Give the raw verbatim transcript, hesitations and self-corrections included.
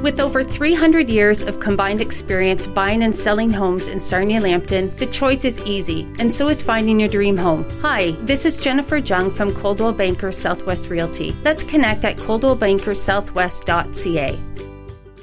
With over three hundred years of combined experience buying and selling homes in Sarnia-Lambton, the choice is easy, and so is finding your dream home. Hi, this is Jennifer Jung from Coldwell Banker Southwest Realty. Let's connect at coldwell banker southwest dot c a.